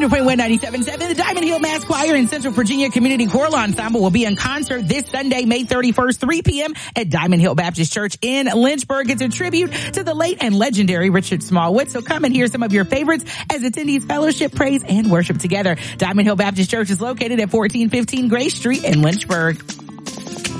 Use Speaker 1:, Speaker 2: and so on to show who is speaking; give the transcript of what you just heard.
Speaker 1: 100.1 97.7. The Diamond Hill Mass Choir and Central Virginia Community Choral Ensemble will be in concert this Sunday, May 31st, 3 p.m. at Diamond Hill Baptist Church in Lynchburg. It's a tribute to the late and legendary Richard Smallwood. So come and hear some of your favorites as attendees fellowship, praise, and worship together. Diamond Hill Baptist Church is located at 1415 Grace Street in Lynchburg.